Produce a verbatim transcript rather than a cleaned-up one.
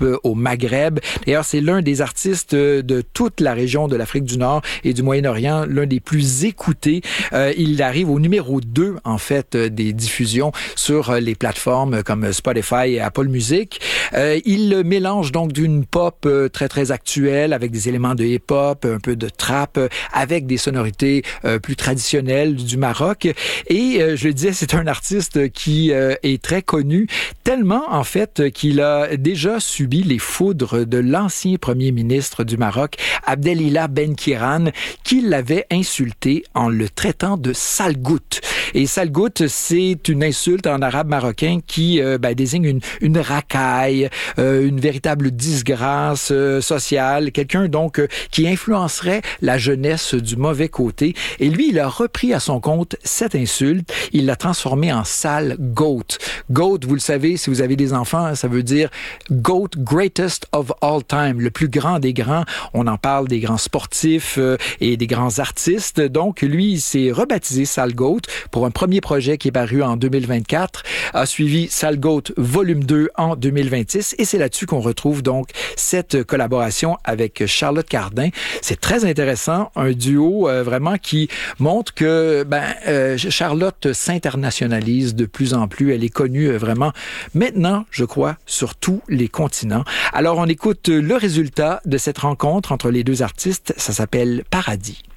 au Maghreb. D'ailleurs, c'est l'un des artistes de toute la région de l'Afrique du Nord et du Moyen-Orient, l'un des plus écoutés. Euh, il arrive au numéro deux, en fait, des diffusions sur les plateformes comme Spotify et Apple Music. Euh, il mélange donc d'une pop très, très actuelle avec des éléments de hip-hop, un peu de trap, avec des sonorités euh, plus traditionnelles du Maroc. Et euh, je le disais, c'est un artiste qui euh, est très connu, tellement en fait qu'il a déjà subi les foudres de l'ancien premier ministre du Maroc, Abdelilah Ben-Kiran, qui l'avait insulté en le traitant de sale goutte. Et sale goutte, c'est une insulte en arabe marocain qui euh, ben, désigne une, une racaille, euh, une véritable disgrâce euh, sociale, quelqu'un donc euh, qui influencerait la jeunesse du mauvais côté. Et lui, il a repris à son compte cette insulte. Il l'a transformée en sale goat. Goat, vous le savez, si vous avez des enfants, ça veut dire goat, greatest of all time, le plus grand des grands. On en parle des grands sportifs euh, et des grands artistes. Donc, lui, il s'est rebaptisé Sale Goat pour un premier projet qui est paru en deux mille vingt-quatre, a suivi Sale Goat volume deux en deux mille vingt-six et c'est là-dessus qu'on retrouve donc cette collaboration avec Charlotte Cardin. C'est très intéressant, un duo euh, vraiment qui montre que ben, euh, Charlotte s'internationalise de plus en plus. Elle est connue euh, vraiment maintenant, je crois, sur tous les continents. Alors, on écoute le résultat de cette rencontre entre les deux artistes. Ça s'appelle Paradis.